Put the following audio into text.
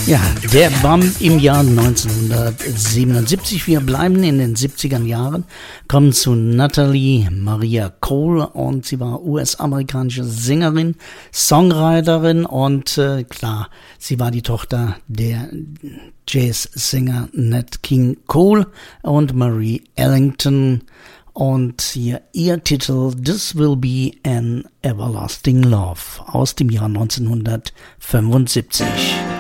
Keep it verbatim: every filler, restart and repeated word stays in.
Ja, der Bump im Jahr neunzehnhundertsiebenundsiebzig. Wir bleiben in den siebziger Jahren, kommen zu Natalie Maria Cole und sie war U S-amerikanische Sängerin, Songwriterin und äh, klar, sie war die Tochter der Jazzsänger Nat King Cole und Marie Ellington. Und hier ihr Titel This Will Be an Everlasting Love aus dem Jahr neunzehnhundertfünfundsiebzig.